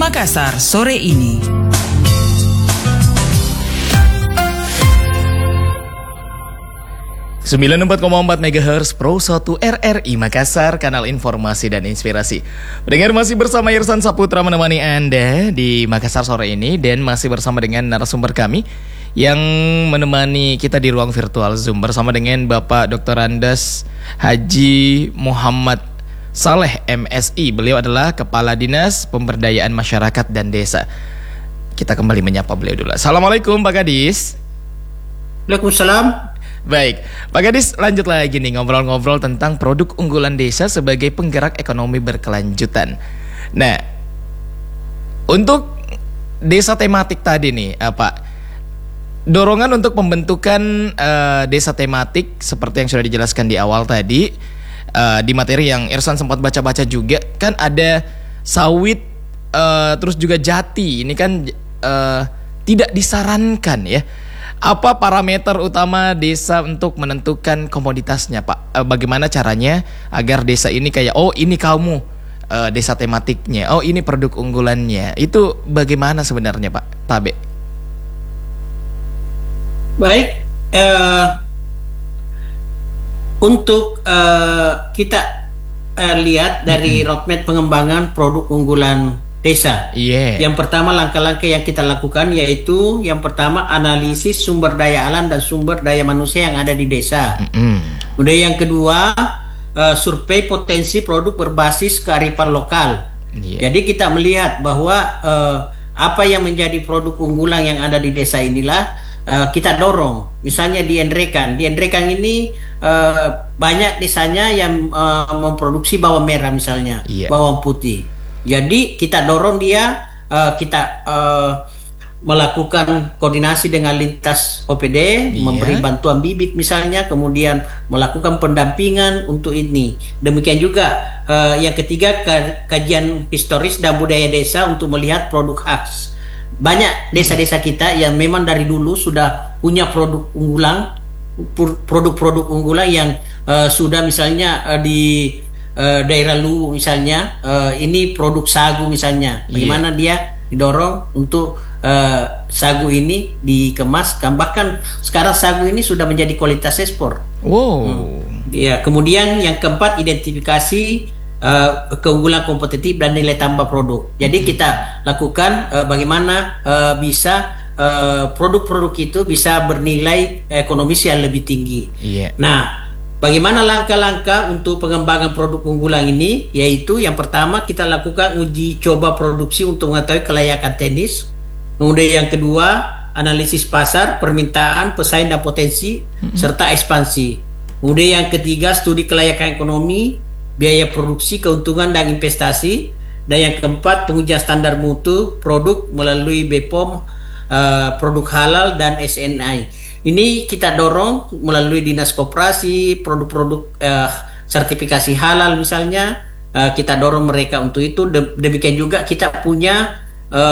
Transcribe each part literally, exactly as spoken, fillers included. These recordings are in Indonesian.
Makassar sore ini. sembilan puluh empat koma empat megahertz Pro satu R R I Makassar, kanal informasi dan inspirasi. Pendengar, masih bersama Irsan Saputra menemani Anda di Makassar sore ini, dan masih bersama dengan narasumber kami yang menemani kita di ruang virtual Zoom bersama dengan Bapak Doktor Andes Haji Muhammad Saleh M Si. Beliau adalah Kepala Dinas Pemberdayaan Masyarakat dan Desa. Kita kembali menyapa beliau dulu. Assalamualaikum Pak Kadis. Waalaikumsalam. Baik, Pak Kadis, lanjut lagi nih ngobrol-ngobrol tentang produk unggulan desa sebagai penggerak ekonomi berkelanjutan. Nah, untuk desa tematik tadi nih, Pak, dorongan untuk pembentukan uh, desa tematik seperti yang sudah dijelaskan di awal tadi, uh, di materi yang Irsan sempat baca-baca juga, kan ada sawit, uh, terus juga jati. Ini kan uh, tidak disarankan ya. Apa parameter utama desa untuk menentukan komoditasnya, Pak? E, bagaimana caranya agar desa ini kayak, oh ini kamu e, desa tematiknya, oh ini produk unggulannya. Itu bagaimana sebenarnya, Pak Tabe? Baik, uh, untuk uh, kita uh, lihat dari mm-hmm. roadmap pengembangan produk unggulan desa. Yeah. Yang pertama, langkah-langkah yang kita lakukan yaitu yang pertama analisis sumber daya alam dan sumber daya manusia yang ada di desa. Mm-hmm. Kemudian yang kedua, uh, survei potensi produk berbasis kearifan lokal. Yeah. Jadi kita melihat bahwa uh, apa yang menjadi produk unggulan yang ada di desa inilah uh, kita dorong. Misalnya di Endrekan, di Endrekan ini uh, banyak desanya yang uh, memproduksi bawang merah misalnya, yeah. bawang putih. Jadi kita dorong dia, uh, kita uh, melakukan koordinasi dengan lintas O P D, yeah. memberi bantuan bibit misalnya, kemudian melakukan pendampingan untuk ini. Demikian juga uh, yang ketiga, kajian historis dan budaya desa untuk melihat produk khas. Banyak desa-desa kita yang memang dari dulu sudah punya produk unggulan, produk-produk unggulan yang uh, sudah misalnya uh, di Uh, daerah Luwu misalnya, uh, ini produk sagu misalnya, bagaimana yeah. dia didorong untuk uh, sagu ini dikemas, bahkan sekarang sagu ini sudah menjadi kualitas ekspor. Wow. Hmm. Ya, kemudian yang keempat, identifikasi uh, keunggulan kompetitif dan nilai tambah produk. Jadi hmm. kita lakukan uh, bagaimana uh, bisa uh, produk-produk itu bisa bernilai ekonomis yang lebih tinggi. Yeah. Nah, bagaimana langkah-langkah untuk pengembangan produk unggulan ini? Yaitu yang pertama, kita lakukan uji coba produksi untuk mengetahui kelayakan teknis. Kemudian yang kedua, analisis pasar, permintaan, pesaing dan potensi, mm-hmm. serta ekspansi. Kemudian yang ketiga, studi kelayakan ekonomi, biaya produksi, keuntungan dan investasi. Dan yang keempat, pengujian standar mutu produk melalui B P O M, uh, produk halal dan S N I. Ini kita dorong melalui dinas koperasi, produk-produk eh, sertifikasi halal misalnya, eh, kita dorong mereka untuk itu. Demikian juga kita punya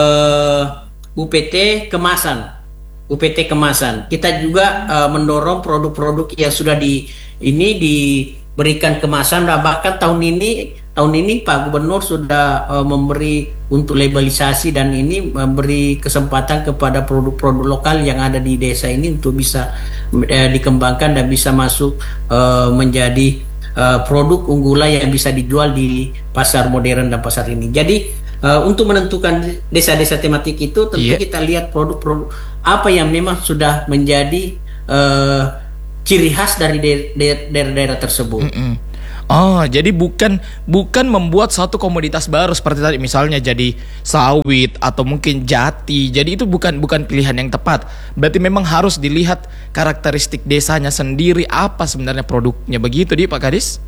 eh, U P T kemasan, U P T kemasan. Kita juga eh, mendorong produk-produk yang sudah di ini diberikan kemasan. Nah, bahkan tahun ini tahun ini Pak Gubernur sudah uh, memberi untuk labelisasi dan ini memberi kesempatan kepada produk-produk lokal yang ada di desa ini untuk bisa uh, dikembangkan dan bisa masuk uh, menjadi uh, produk unggulan yang bisa dijual di pasar modern dan pasar ini. Jadi uh, untuk menentukan desa-desa tematik itu tentu yeah. kita lihat produk-produk apa yang memang sudah menjadi uh, ciri khas dari daerah-daerah tersebut. Mm-mm. Oh, jadi bukan bukan membuat satu komoditas baru seperti tadi misalnya jadi sawit atau mungkin jati. Jadi itu bukan bukan pilihan yang tepat. Berarti memang harus dilihat karakteristik desanya sendiri, apa sebenarnya produknya, begitu di Pak Kadis?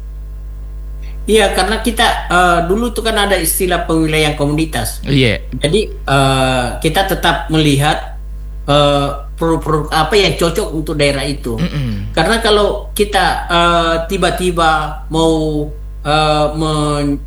Iya, karena kita uh, dulu itu kan ada istilah penilaian komoditas. Iya. Yeah. Jadi uh, kita tetap melihat uh, produk-produk apa yang cocok untuk daerah itu. Mm-mm. Karena kalau kita uh, tiba-tiba mau uh, men-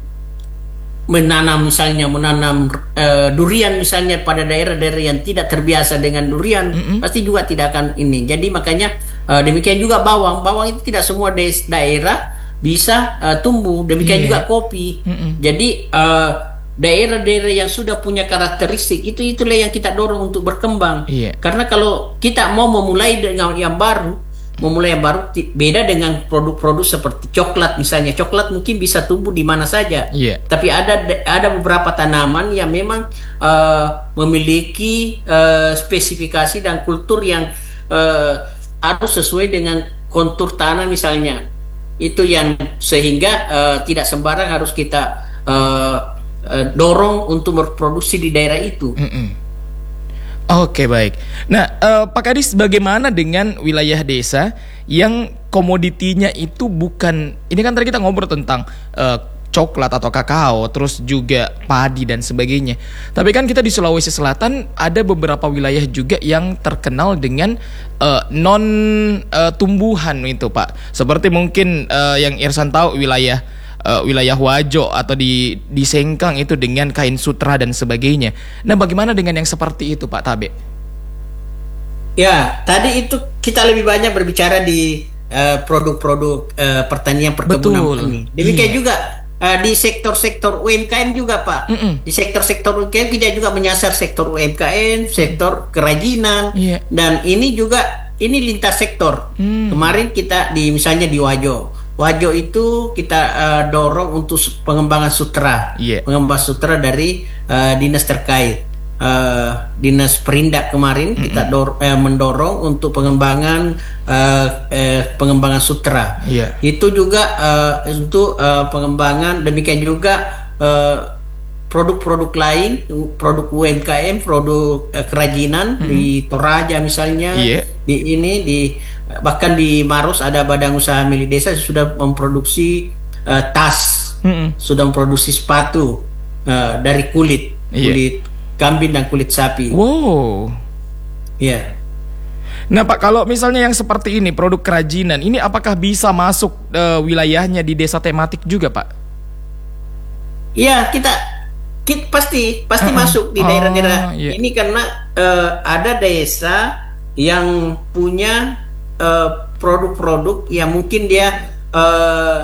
menanam misalnya menanam uh, durian misalnya pada daerah-daerah yang tidak terbiasa dengan durian, Mm-mm. pasti juga tidak akan ini. Jadi makanya uh, demikian juga bawang. Bawang itu tidak semua des- daerah bisa uh, tumbuh. Demikian yeah. juga kopi. Mm-mm. Jadi uh, daerah-daerah yang sudah punya karakteristik itu itulah yang kita dorong untuk berkembang. Iya. Karena kalau kita mau memulai dengan yang baru, memulai yang baru ti- beda dengan produk-produk seperti coklat misalnya. Coklat mungkin bisa tumbuh di mana saja. Iya. Tapi ada ada beberapa tanaman yang memang eh, memiliki eh, spesifikasi dan kultur yang eh, harus sesuai dengan kontur tanah misalnya. Itu yang sehingga eh, tidak sembarang harus kita eh, eh, dorong untuk berproduksi di daerah itu. Mm-mm. Oke, baik. Nah, eh, Pak Kadis, bagaimana dengan wilayah desa yang komoditinya itu bukan, ini kan tadi kita ngobrol tentang eh, coklat atau kakao, terus juga padi dan sebagainya. Tapi kan kita di Sulawesi Selatan ada beberapa wilayah juga yang terkenal dengan eh, non eh, tumbuhan itu, Pak. Seperti mungkin eh, yang Irsan tahu wilayah uh, wilayah Wajo atau di di Sengkang itu dengan kain sutra dan sebagainya. Nah, bagaimana dengan yang seperti itu, Pak Tabe? Ya, tadi itu kita lebih banyak berbicara di eh, produk-produk eh, pertanian perkebunan Betul. ini. Demikian Iya. juga eh, di sektor-sektor U M K M juga, Pak. Mm-mm. Di sektor-sektor U M K M kita juga menyasar sektor U M K M, sektor kerajinan, Iya. dan ini juga ini lintas sektor. Hmm. Kemarin kita di misalnya di Wajo. Wajo itu kita eh, dorong untuk su- pengembangan sutra, Iya. pengembangan sutra dari eh, dinas terkait. Eh, dinas Perindak kemarin kita dor- eh, mendorong untuk pengembangan eh, eh, pengembangan sutra. Iya. Itu juga eh, untuk eh, pengembangan, demikian juga eh, produk-produk lain, produk U M K M, produk eh, kerajinan di Toraja misalnya, Iya. di ini di bahkan di Maros ada badan usaha milik desa sudah memproduksi eh, tas, Mm-mm. sudah memproduksi sepatu eh, dari kulit, Iya. kulit kambing dan kulit sapi. Wow. Ya. Nah, Pak, kalau misalnya yang seperti ini produk kerajinan, ini apakah bisa masuk eh, wilayahnya di desa tematik juga, Pak? Iya, kita, kita pasti pasti Uh-uh. masuk di Oh, daerah-daerah iya. ini karena eh, ada desa yang punya eh, produk-produk yang mungkin dia eh,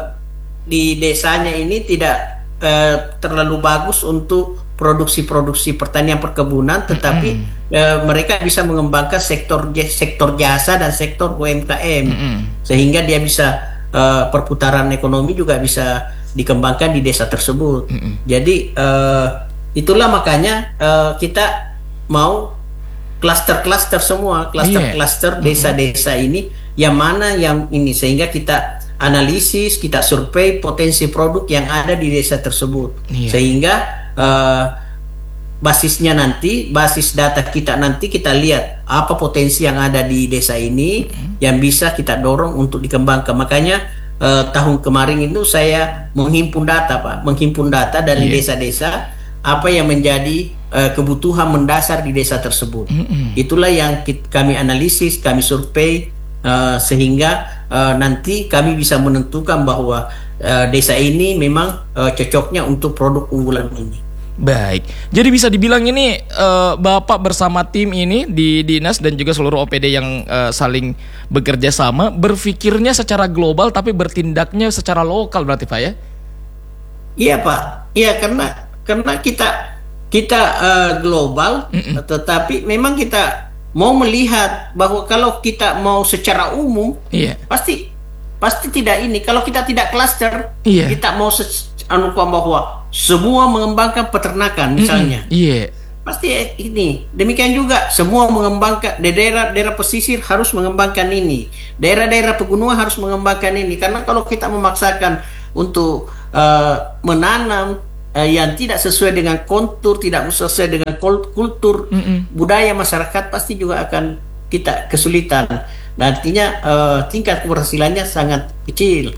di desanya ini tidak eh, terlalu bagus untuk produksi-produksi pertanian perkebunan, tetapi eh, mereka bisa mengembangkan sektor sektor jasa dan sektor U M K M, Mm-mm. sehingga dia bisa eh, perputaran ekonomi juga bisa dikembangkan di desa tersebut. Jadi eh, itulah makanya eh, kita mau klaster-klaster semua, klaster-klaster desa-desa ini yang mana yang ini, sehingga kita analisis, kita survei potensi produk yang ada di desa tersebut, Iya. sehingga eh, basisnya nanti, basis data kita nanti kita lihat apa potensi yang ada di desa ini yang bisa kita dorong untuk dikembangkan. Makanya eh, tahun kemarin itu saya menghimpun data, Pak, menghimpun data dari Iya. desa-desa apa yang menjadi eh, kebutuhan mendasar di desa tersebut. Mm-mm. Itulah yang kit- kami analisis, kami survei eh, sehingga eh, nanti kami bisa menentukan bahwa eh, desa ini memang eh, cocoknya untuk produk unggulan ini. Baik, jadi bisa dibilang ini eh, Bapak bersama tim ini di dinas dan juga seluruh O P D yang eh, saling bekerja sama, berpikirnya secara global tapi bertindaknya secara lokal berarti, Pak, ya? Iya, Pak. Iya, karena karena kita kita eh, global, tetapi memang kita mau melihat bahwa kalau kita mau secara umum, Iya. pasti pasti tidak ini. Kalau kita tidak klaster, Iya. kita mau se- anu bahwa semua mengembangkan peternakan misalnya, Mm-mm. Iya. pasti ini. Demikian juga semua mengembangkan di daerah-daerah pesisir harus mengembangkan ini, daerah-daerah pegunungan harus mengembangkan ini. Karena kalau kita memaksakan untuk eh, menanam eh, yang tidak sesuai dengan kontur, tidak sesuai dengan kul- kultur Mm-mm. budaya masyarakat, pasti juga akan kita kesulitan. Dan artinya eh, tingkat keberhasilannya sangat kecil.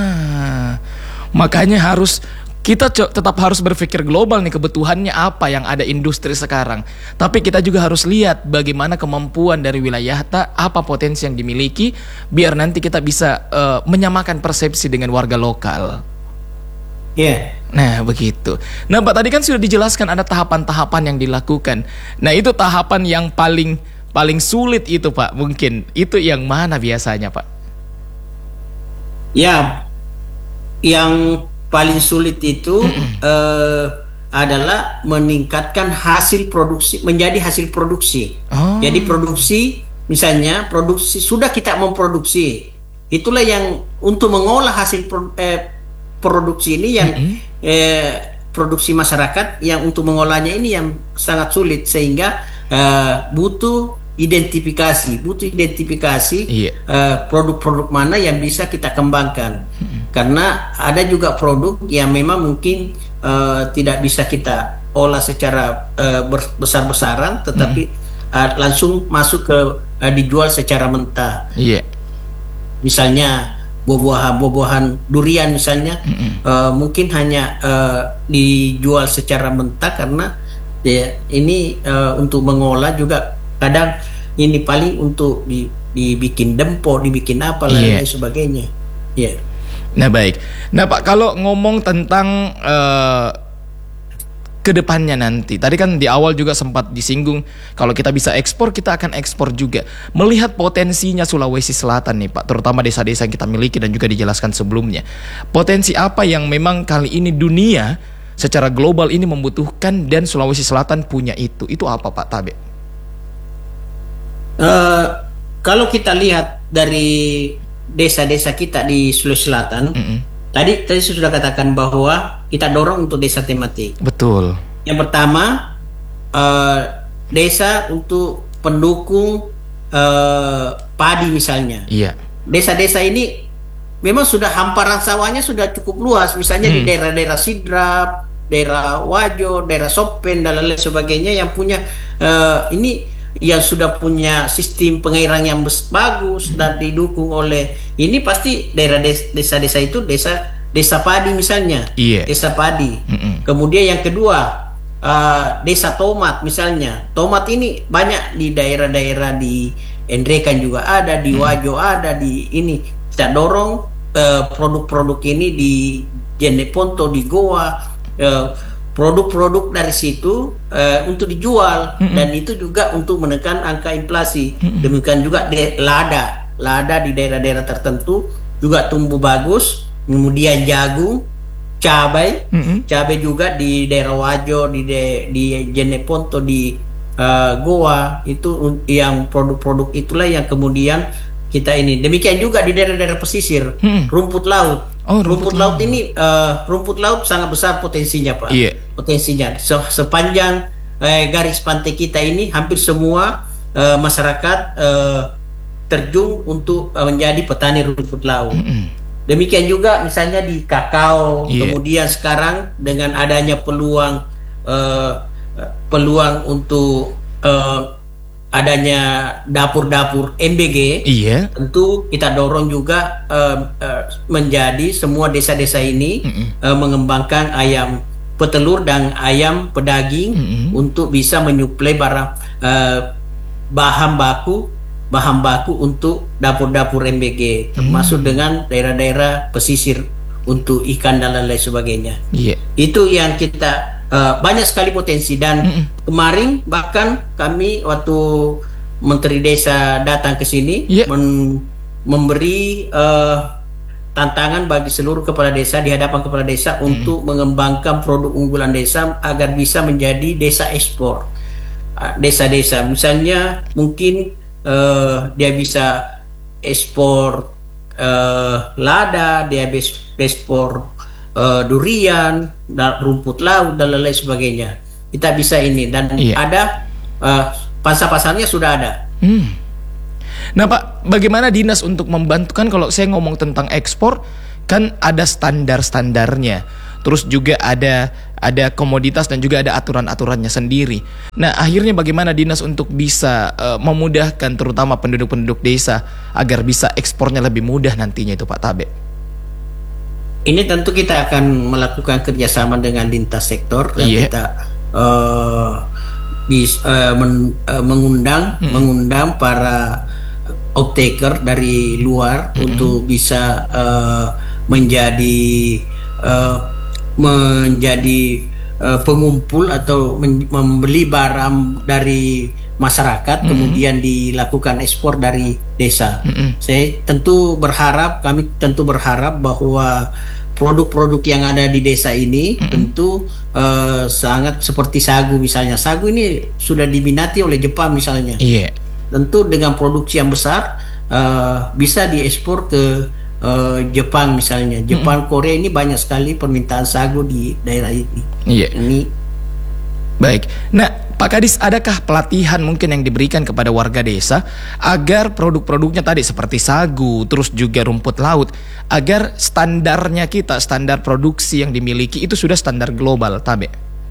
Ah, makanya harus kita co- tetap harus berpikir global nih, kebutuhannya apa yang ada industri sekarang. Tapi kita juga harus lihat bagaimana kemampuan dari wilayah ta, apa potensi yang dimiliki, biar nanti kita bisa eh, menyamakan persepsi dengan warga lokal. Ya. Nah, begitu. Nah, Pak, tadi kan sudah dijelaskan ada tahapan-tahapan yang dilakukan. Nah, itu tahapan yang paling paling sulit itu, Pak. Mungkin itu yang mana biasanya, Pak? Ya, yang paling sulit itu eh, adalah meningkatkan hasil produksi menjadi hasil produksi. Oh. Jadi produksi, misalnya produksi sudah kita memproduksi, itulah yang untuk mengolah hasil pro, eh, produksi ini yang mm-hmm. eh, produksi masyarakat yang untuk mengolahnya ini yang sangat sulit, sehingga eh, butuh identifikasi, butuh identifikasi yeah. uh, produk-produk mana yang bisa kita kembangkan. Hmm. Karena ada juga produk yang memang mungkin uh, tidak bisa kita olah secara uh, besar-besaran, tetapi hmm. uh, langsung masuk ke uh, dijual secara mentah. Yeah. Misalnya buah-buahan, buah-buahan durian misalnya, hmm. uh, mungkin hanya uh, dijual secara mentah karena ya, ini uh, untuk mengolah juga kadang ini paling untuk di, dibikin dempo, dibikin apa yeah. dan sebagainya. Ya. Yeah. Nah baik. Nah Pak, kalau ngomong tentang uh, kedepannya nanti, tadi kan di awal juga sempat disinggung kalau kita bisa ekspor, kita akan ekspor juga. Melihat potensinya Sulawesi Selatan nih Pak, terutama desa-desa yang kita miliki dan juga dijelaskan sebelumnya. Potensi apa yang memang kali ini dunia secara global ini membutuhkan dan Sulawesi Selatan punya itu? Itu apa Pak Tabe? Uh, kalau kita lihat dari desa-desa kita di Sulawesi Selatan, mm-hmm. tadi tadi sudah katakan bahwa kita dorong untuk desa tematik. Betul. Yang pertama, uh, desa untuk pendukung uh, padi misalnya. Iya. Desa-desa ini memang sudah hamparan sawahnya sudah cukup luas, misalnya hmm. di daerah-daerah Sidrap, daerah Wajo, daerah Sopen dan lain sebagainya yang punya uh, ini yang sudah punya sistem pengairan yang bagus dan didukung oleh ini, pasti daerah desa-desa itu desa desa padi misalnya, yeah. desa padi. Mm-mm. Kemudian yang kedua uh, desa tomat misalnya. Tomat ini banyak di daerah-daerah di Endrekan juga ada, di Wajo mm. ada, di ini kita dorong uh, produk-produk ini di Jeneponto, di Goa. Uh, produk-produk dari situ uh, untuk dijual, mm-hmm. dan itu juga untuk menekan angka inflasi. Mm-hmm. Demikian juga de- lada, lada di daerah-daerah tertentu juga tumbuh bagus. Kemudian jagung, cabai, mm-hmm. cabai juga di daerah Wajo, di de- di Jeneponto, di uh, Goa, itu yang produk-produk itulah yang kemudian kita ini. Demikian juga di daerah-daerah pesisir, hmm. rumput laut. Oh, rumput, rumput laut, laut ini uh, rumput laut sangat besar potensinya Pak. Yeah. Potensinya Se- sepanjang eh, garis pantai kita ini hampir semua uh, masyarakat uh, terjun untuk uh, menjadi petani rumput laut. Mm-hmm. Demikian juga misalnya di kakao. Yeah. Kemudian sekarang dengan adanya peluang uh, peluang untuk uh, adanya dapur-dapur M B G, iya. tentu kita dorong juga uh, uh, menjadi semua desa-desa ini uh, mengembangkan ayam petelur dan ayam pedaging mm-hmm. untuk bisa menyuplai barang uh, bahan baku bahan baku untuk dapur-dapur M B G, termasuk mm. dengan daerah-daerah pesisir untuk ikan dan lain sebagainya. Yeah. Itu yang kita Uh, banyak sekali potensi dan mm-mm. kemarin bahkan kami waktu Menteri Desa datang ke sini yeah. men- memberi uh, tantangan bagi seluruh kepala desa di hadapan kepala desa mm-hmm. untuk mengembangkan produk unggulan desa agar bisa menjadi desa ekspor. Uh, desa-desa misalnya mungkin uh, dia bisa ekspor uh, lada, dia bisa ekspor Uh, durian, dan rumput laut dan lain sebagainya. Kita bisa ini dan iya. ada uh, pasar-pasarnya sudah ada. Hmm. Nah Pak, bagaimana dinas untuk membantu? Kan kalau saya ngomong tentang ekspor, kan ada standar-standarnya. Terus juga ada ada komoditas dan juga ada aturan-aturannya sendiri. Nah akhirnya bagaimana dinas untuk bisa uh, memudahkan terutama penduduk-penduduk desa agar bisa ekspornya lebih mudah nantinya itu Pak Tabe? Ini tentu kita akan melakukan kerjasama dengan lintas sektor dan yeah. kita uh, bis, uh, men, uh, mengundang hmm. mengundang para off-taker dari luar hmm. untuk bisa uh, menjadi uh, menjadi uh, pengumpul atau men- membeli barang dari masyarakat, mm-hmm. kemudian dilakukan ekspor dari desa. Mm-hmm. Saya tentu berharap, kami tentu berharap bahwa produk-produk yang ada di desa ini mm-hmm. tentu uh, sangat seperti sagu misalnya. Sagu ini sudah diminati oleh Jepang misalnya. Iya. Yeah. Tentu dengan produksi yang besar uh, bisa diekspor ke uh, Jepang misalnya. Jepang, mm-hmm. Korea ini banyak sekali permintaan sagu di daerah ini. Iya. Yeah. Ini baik. Nah, Pak Kadis, adakah pelatihan mungkin yang diberikan kepada warga desa agar produk-produknya tadi seperti sagu, terus juga rumput laut, agar standarnya kita, standar produksi yang dimiliki itu sudah standar global, Tabe?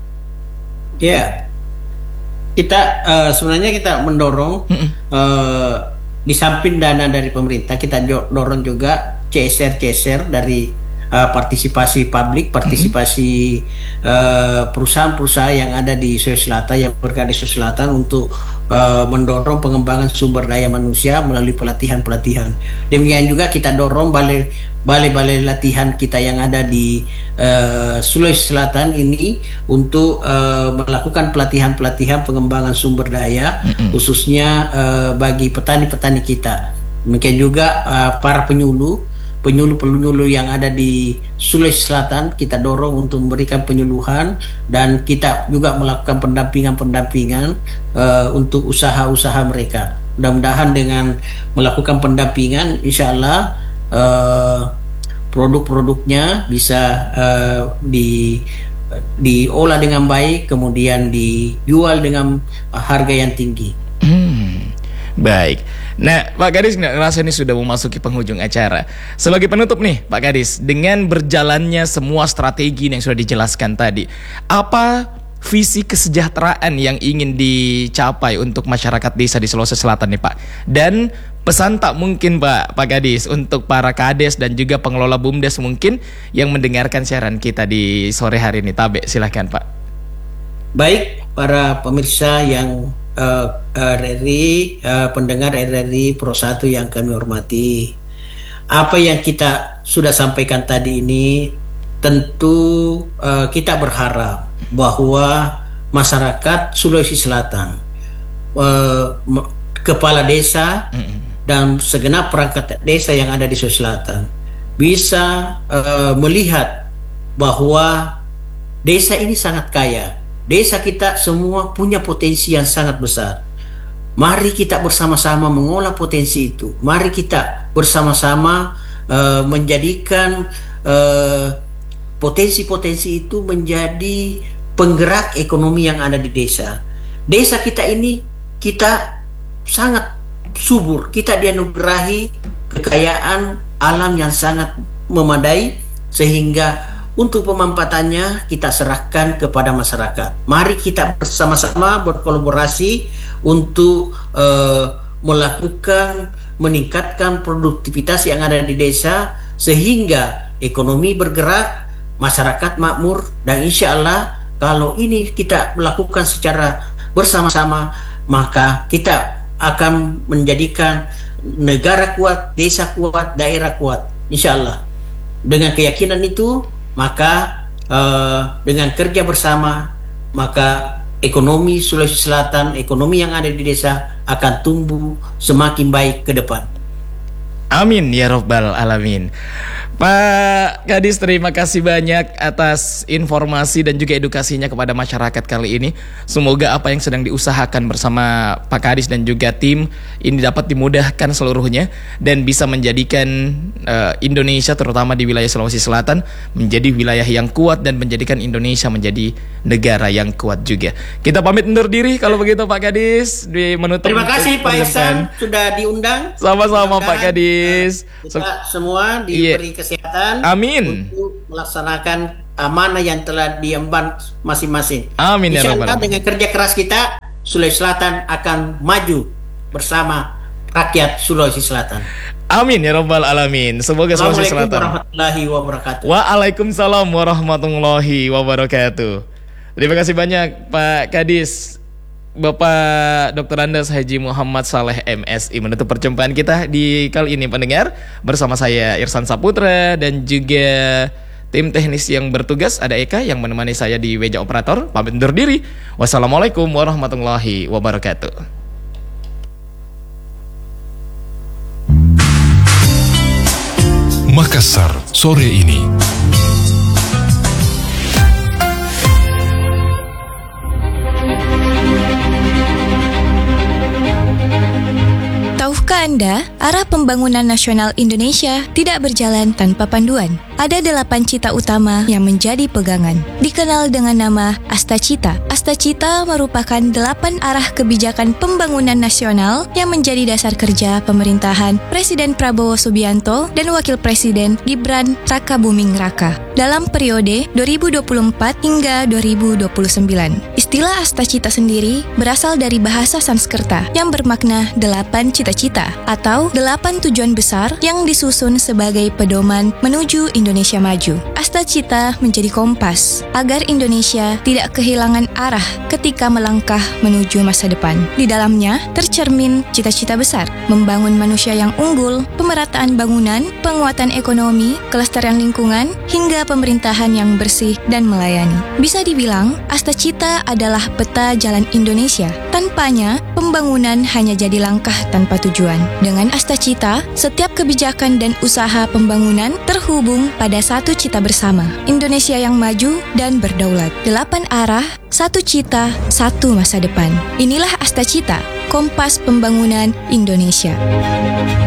Ya, kita uh, sebenarnya kita mendorong mm-hmm. uh, di samping dana dari pemerintah, kita dorong juga C S R C S R dari Uh, partisipasi publik, partisipasi mm-hmm. uh, perusahaan-perusahaan yang ada di Sulawesi Selatan, yang bergerak di Sulawesi Selatan untuk uh, mendorong pengembangan sumber daya manusia melalui pelatihan-pelatihan. Demikian juga kita dorong balai balai-balai latihan kita yang ada di uh, Sulawesi Selatan ini untuk uh, melakukan pelatihan-pelatihan pengembangan sumber daya, mm-hmm. khususnya uh, bagi petani-petani kita. Demikian juga uh, para penyuluh penyuluh-penyuluh yang ada di Sulawesi Selatan, kita dorong untuk memberikan penyuluhan, dan kita juga melakukan pendampingan-pendampingan uh, untuk usaha-usaha mereka. Mudah-mudahan dengan melakukan pendampingan, insya Allah uh, produk-produknya bisa uh, di diolah dengan baik, kemudian dijual dengan harga yang tinggi. Hmm, baik. Nah, Pak Kadis, nggak ngerasa ini sudah memasuki penghujung acara. Sebagai penutup nih, Pak Kadis, dengan berjalannya semua strategi yang sudah dijelaskan tadi, apa visi kesejahteraan yang ingin dicapai untuk masyarakat desa di Sulawesi Selatan nih, Pak? Dan pesan tak mungkin, Pak, Pak Kadis, untuk para kades dan juga pengelola BUMDes mungkin yang mendengarkan siaran kita di sore hari ini. Tabe, silahkan, Pak. Baik, para pemirsa yang Uh, R R I, uh, pendengar R R I Pro satu yang kami hormati, apa yang kita sudah sampaikan tadi ini tentu uh, kita berharap bahwa masyarakat Sulawesi Selatan, uh, kepala desa mm-hmm. dan segenap perangkat desa yang ada di Sulawesi Selatan bisa uh, melihat bahwa desa ini sangat kaya. Desa kita semua punya potensi yang sangat besar. Mari kita bersama-sama mengolah potensi itu. Mari kita bersama-sama uh, menjadikan uh, potensi-potensi itu menjadi penggerak ekonomi yang ada di desa. Desa kita ini kita sangat subur. Kita dianugerahi kekayaan alam yang sangat memadai, sehingga untuk pemanfaatannya kita serahkan kepada masyarakat. Mari kita bersama-sama berkolaborasi untuk uh, melakukan, meningkatkan produktivitas yang ada di desa, sehingga ekonomi bergerak, masyarakat makmur, dan insya Allah kalau ini kita melakukan secara bersama-sama, maka kita akan menjadikan negara kuat, desa kuat, daerah kuat, insya Allah. Dengan keyakinan itu, maka uh, dengan kerja bersama, maka ekonomi Sulawesi Selatan, ekonomi yang ada di desa akan tumbuh semakin baik ke depan. Amin ya Rabbal Alamin. Pak Kadis, terima kasih banyak atas informasi dan juga edukasinya kepada masyarakat kali ini. Semoga apa yang sedang diusahakan bersama Pak Kadis dan juga tim ini dapat dimudahkan seluruhnya dan bisa menjadikan uh, Indonesia, terutama di wilayah Sulawesi Selatan, menjadi wilayah yang kuat dan menjadikan Indonesia menjadi negara yang kuat juga. Kita pamit undur diri kalau begitu, Pak Kadis. Di menutup. Terima kasih Pak Ihsan sudah diundang. Sama-sama Pak Kadis. Kita semua diberi yeah. kesehatan. Amin. Untuk melaksanakan amanah yang telah diemban masing-masing. Amin ya Insya Rabbal Allah dengan kerja keras kita, Sulawesi Selatan akan maju bersama rakyat Sulawesi Selatan. Amin ya Rabbal Alamin. Semoga Sulawesi Selatan. Assalamualaikum warahmatullahi wabarakatuh. Waalaikumsalam warahmatullahi wabarakatuh. Terima kasih banyak Pak Kadis, Bapak Doktor Andes Haji Muhammad Saleh M Si, menutup perjumpaan kita di kali ini pendengar bersama saya Irsan Saputra dan juga tim teknis yang bertugas, ada Eka yang menemani saya di meja operator. Pamit undur diri. Wassalamualaikum warahmatullahi wabarakatuh. Makassar, sore ini. Tahukah Anda, arah pembangunan nasional Indonesia tidak berjalan tanpa panduan. Ada delapan cita utama yang menjadi pegangan, dikenal dengan nama Astacita. Astacita merupakan delapan arah kebijakan pembangunan nasional yang menjadi dasar kerja pemerintahan Presiden Prabowo Subianto dan Wakil Presiden Gibran Rakabuming Raka dalam periode dua ribu dua puluh empat hingga dua ribu dua puluh sembilan. Istilah Astacita sendiri berasal dari bahasa Sanskerta yang bermakna delapan cita-cita atau delapan tujuan besar yang disusun sebagai pedoman menuju Indonesia maju. Astacita menjadi kompas agar Indonesia tidak kehilangan arah ketika melangkah menuju masa depan. Di dalamnya tercermin cita-cita besar, membangun manusia yang unggul, pemerataan bangunan, penguatan ekonomi, kelestarian lingkungan, hingga pemerintahan yang bersih dan melayani. Bisa dibilang, Astacita adalah peta jalan Indonesia. Tanpanya, pembangunan hanya jadi langkah tanpa tujuan. Dengan Astacita, setiap kebijakan dan usaha pembangunan terhubung pada satu cita bersama, Indonesia yang maju dan berdaulat. Delapan arah, satu cita, satu masa depan. Inilah Astacita, kompas pembangunan Indonesia.